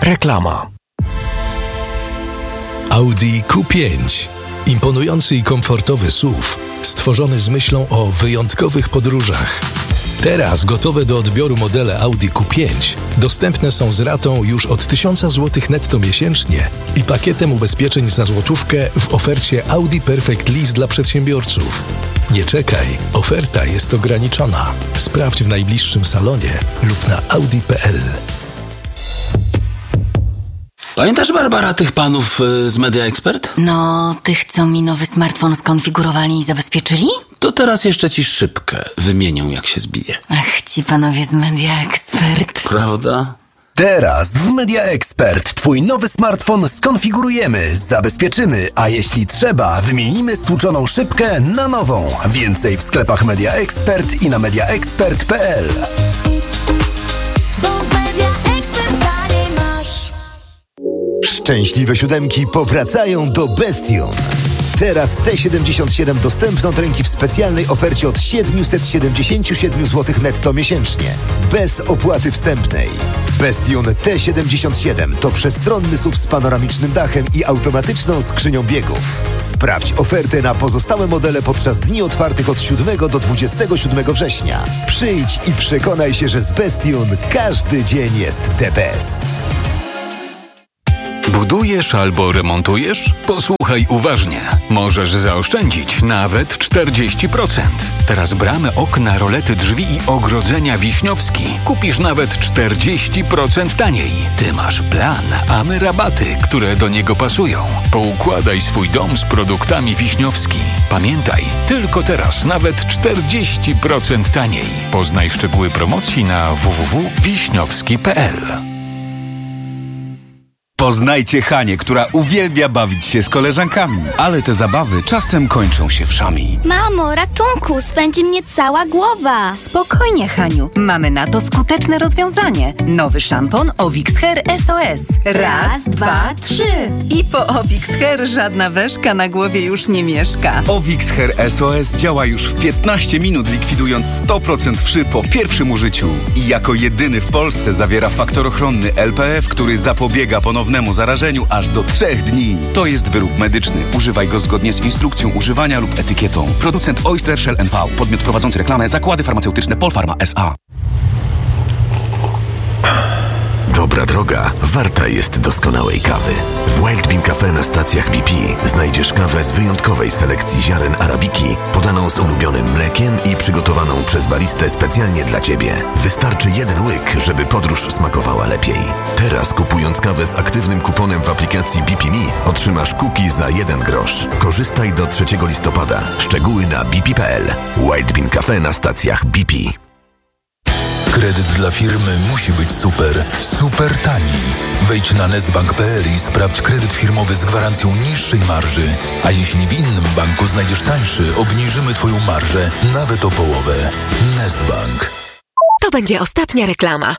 Reklama. Audi Q5. Imponujący i komfortowy SUV, stworzony z myślą o wyjątkowych podróżach. Teraz gotowe do odbioru modele Audi Q5 dostępne są z ratą już od 1000 zł netto miesięcznie i pakietem ubezpieczeń za złotówkę w ofercie Audi Perfect Lease dla przedsiębiorców. Nie czekaj, oferta jest ograniczona. Sprawdź w najbliższym salonie lub na audi.pl. Pamiętasz, Barbara, tych panów z Media Expert? No, tych, co mi nowy smartfon skonfigurowali i zabezpieczyli? To teraz jeszcze ci szybkę wymienią, jak się zbije. Ach, ci panowie z Media Expert. Prawda? Teraz w Media Expert twój nowy smartfon skonfigurujemy, zabezpieczymy, a jeśli trzeba, wymienimy stłuczoną szybkę na nową. Więcej w sklepach Media Expert i na mediaexpert.pl. Szczęśliwe siódemki powracają do Bestion. Teraz T77 dostępny od ręki w specjalnej ofercie od 777 zł netto miesięcznie. Bez opłaty wstępnej. Bestion T77 to przestronny SUV z panoramicznym dachem i automatyczną skrzynią biegów. Sprawdź ofertę na pozostałe modele podczas dni otwartych od 7 do 27 września. Przyjdź i przekonaj się, że z Bestion każdy dzień jest the best. Budujesz albo remontujesz? Posłuchaj uważnie. Możesz zaoszczędzić nawet 40%. Teraz bramy, okna, rolety, drzwi i ogrodzenia Wiśniowski kupisz nawet 40% taniej. Ty masz plan, a my rabaty, które do niego pasują. Poukładaj swój dom z produktami Wiśniowski. Pamiętaj, tylko teraz nawet 40% taniej. Poznaj szczegóły promocji na www.wiśniowski.pl. Poznajcie Hanię, która uwielbia bawić się z koleżankami, ale te zabawy czasem kończą się wszami. Mamo, ratunku, swędzi mnie cała głowa. Spokojnie, Haniu, mamy na to skuteczne rozwiązanie. Nowy szampon Ovix Hair SOS. Raz, dwa, trzy. I po Ovix Hair żadna weszka na głowie już nie mieszka. Ovix Hair SOS działa już w 15 minut, likwidując 100% wszy po pierwszym użyciu. I jako jedyny w Polsce zawiera faktor ochronny LPF, który zapobiega ponownemu zarażeniu aż do 3 dni. To jest wyrób medyczny. Używaj go zgodnie z instrukcją używania lub etykietą. Producent Oyster Shell NV. Podmiot prowadzący reklamę Zakłady Farmaceutyczne Polpharma S.A. Dobra droga warta jest doskonałej kawy. W Wild Bean Cafe na stacjach BP znajdziesz kawę z wyjątkowej selekcji ziaren arabiki, podaną z ulubionym mlekiem i przygotowaną przez baristę specjalnie dla Ciebie. Wystarczy jeden łyk, żeby podróż smakowała lepiej. Teraz kupując kawę z aktywnym kuponem w aplikacji BP.me otrzymasz cookie za 1 grosz. Korzystaj do 3 listopada. Szczegóły na bp.pl. Wild Bean Cafe na stacjach BP. Kredyt dla firmy musi być super tani. Wejdź na nestbank.pl i sprawdź kredyt firmowy z gwarancją niższej marży. A jeśli w innym banku znajdziesz tańszy, obniżymy Twoją marżę nawet o połowę. Nestbank. To będzie ostatnia reklama.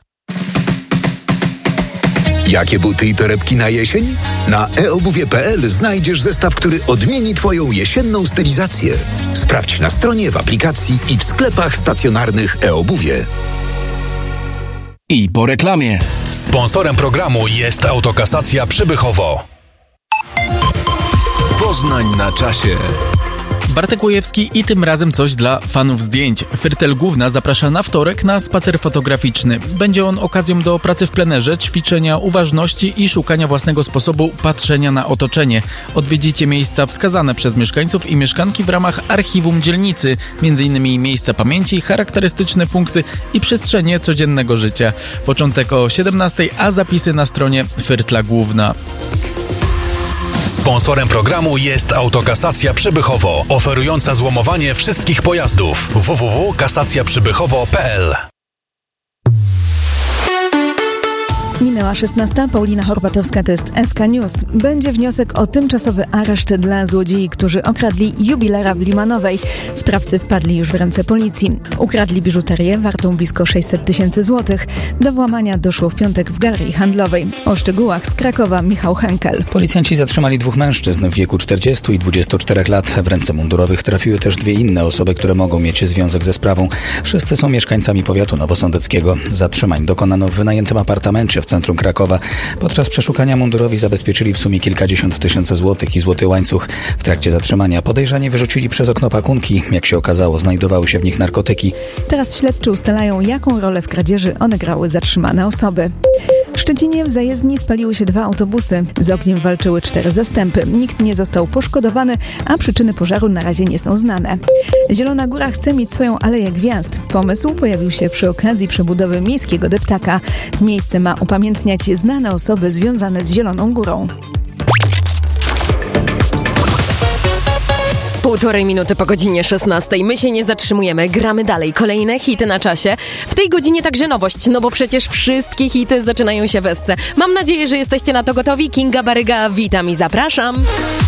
Jakie buty i torebki na jesień? Na eobuwie.pl znajdziesz zestaw, który odmieni Twoją jesienną stylizację. Sprawdź na stronie, w aplikacji i w sklepach stacjonarnych eobuwie. I po reklamie. Sponsorem programu jest Autokasacja Przybychowo. Poznań na czasie. Bartek Łojewski i tym razem coś dla fanów zdjęć. Firtel Główna zaprasza na wtorek na spacer fotograficzny. Będzie on okazją do pracy w plenerze, ćwiczenia uważności i szukania własnego sposobu patrzenia na otoczenie. Odwiedzicie miejsca wskazane przez mieszkańców i mieszkanki w ramach archiwum dzielnicy, m.in. miejsca pamięci, charakterystyczne punkty i przestrzenie codziennego życia. Początek o 17:00, a zapisy na stronie Firtla Główna. Sponsorem programu jest Autokasacja Przybychowo, oferująca złomowanie wszystkich pojazdów. www.kasacjaprzybychowo.pl. Minęła 16:00, Paulina Horbatowska, to jest SK News. Będzie wniosek o tymczasowy areszt dla złodziei, którzy okradli jubilera w Limanowej. Sprawcy wpadli już w ręce policji. Ukradli biżuterię wartą blisko 600 000 złotych. Do włamania doszło w piątek w galerii handlowej. O szczegółach z Krakowa Michał Henkel. Policjanci zatrzymali 2 mężczyzn w wieku 40 i 24 lat. W ręce mundurowych trafiły też 2 inne osoby, które mogą mieć związek ze sprawą. Wszyscy są mieszkańcami powiatu nowosądeckiego. Zatrzymań dokonano w wynajętym apartamencie w centrum centrum Krakowa. Podczas przeszukania mundurowi zabezpieczyli w sumie kilkadziesiąt tysięcy złotych i złoty łańcuch. W trakcie zatrzymania podejrzani wyrzucili przez okno pakunki. Jak się okazało, znajdowały się w nich narkotyki. Teraz śledczy ustalają, jaką rolę w kradzieży odegrały zatrzymane osoby. W Szczecinie w zajezdni spaliły się 2 autobusy. Z ogniem walczyły 4 zastępy. Nikt nie został poszkodowany, a przyczyny pożaru na razie nie są znane. Zielona Góra chce mieć swoją Aleję Gwiazd. Pomysł pojawił się przy okazji przebudowy miejskiego deptaka. Miejsce ma upamiętniać znane osoby związane z Zieloną Górą. 1,5 minuty po godzinie 16. My się nie zatrzymujemy, gramy dalej. Kolejne hity na czasie. W tej godzinie także nowość, no bo przecież wszystkie hity zaczynają się w Esce. Mam nadzieję, że jesteście na to gotowi. Kinga Baryga, witam i zapraszam.